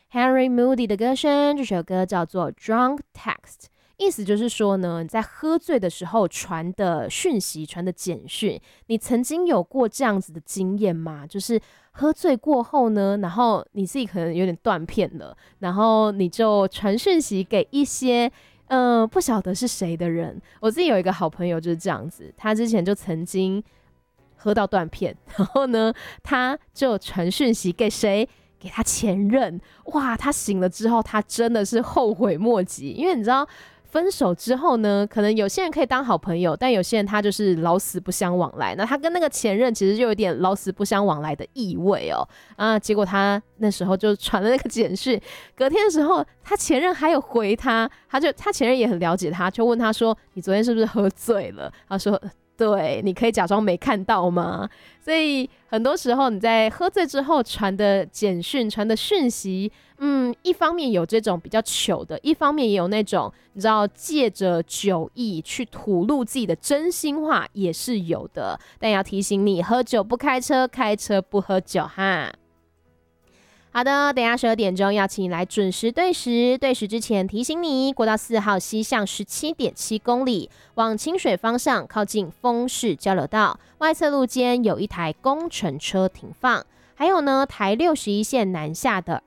Henry Moody 的歌声，这首歌叫做 Drunk Text， 意思就是说呢，你在喝醉的时候传的讯息、传的简讯，你曾经有过这样子的经验吗？就是喝醉过后呢，然后你自己可能有点断片了，然后你就传讯息给一些不晓得是谁的人。我自己有一个好朋友就是这样子，他之前就曾经喝到断片，然后呢，他就传讯息给谁？给他前任。哇，他醒了之后，他真的是后悔莫及，因为你知道，分手之后呢，可能有些人可以当好朋友，但有些人他就是老死不相往来。那他跟那个前任其实就有点老死不相往来的意味哦。结果他那时候就传了那个简讯，隔天的时候，他前任还有回他，他前任也很了解他，就问他说：“你昨天是不是喝醉了？”他说：“对，你可以假装没看到吗？”所以很多时候你在喝醉之后传的简讯、传的讯息，一方面有这种比较糗的，一方面也有那种你知道借着酒意去吐露自己的真心话，也是有的。但要提醒你，喝酒不开车，开车不喝酒哈。好的，等一下12点钟要请你来准时对时。对时之前提醒你，国道4号西向17.7公里，往清水方向靠近丰市交流道外侧路肩有一台工程车停放。还有呢，台61线南下的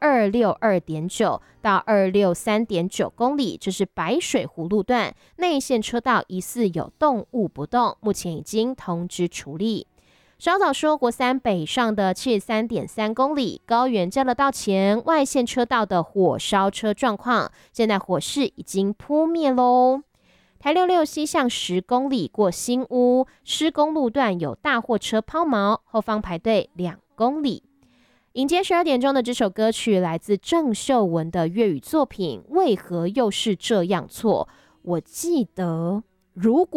262.9到263.9公里，这是白水湖路段内线车道疑似有动物不动，目前已经通知处理。稍早说，国3北上的73.3公里，高原交流道前外线车道的火烧车状况，现在火势已经扑灭喽。台66西向10公里过新屋施工路段有大货车抛锚，后方排队2公里。迎接12点钟的这首歌曲来自郑秀文的粤语作品《为何又是这样错》。我记得如果